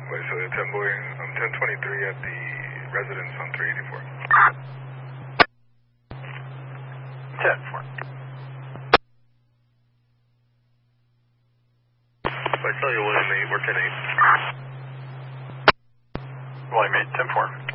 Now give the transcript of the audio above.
Wait, so 10 boy, 1023 at the residence on 384. 10-4. I tell you, William 8, we're 10-8. William 8, 10-4.